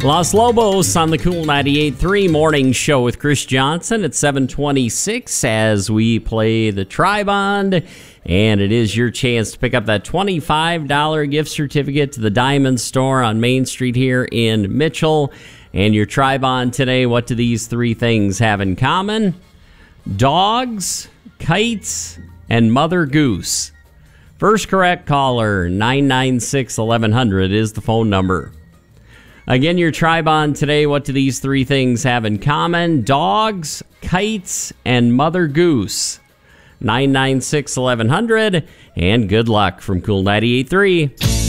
Los Lobos on the Cool 98.3 morning show with Chris Johnson at 7:26 as we play the Tri-Bond. And it is your chance to pick up that $25 gift certificate to the Diamond Store on Main Street here in Mitchell. And your Tri-Bond today, what do these three things have in common? Dogs, kites, and Mother Goose. First correct caller, 996-1100 is the phone number. Again, your Tri-Bond today, what do these three things have in common? Dogs, kites, and Mother Goose. 996-1100, and good luck from Cool 98.3.